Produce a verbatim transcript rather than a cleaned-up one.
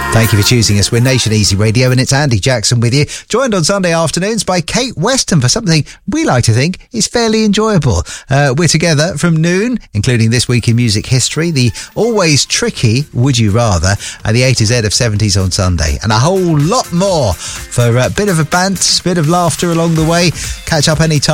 Thank you for choosing us. We're Nation Easy Radio and it's Andy Jackson with you, joined on Sunday afternoons by Kate Weston for something we like to think is fairly enjoyable. Uh, we're together from noon, including This Week in Music History, the always tricky Would You Rather, and the A to Z of seventies on Sunday, and a whole lot more for a bit of a bant, bit of laughter along the way. Catch up anytime.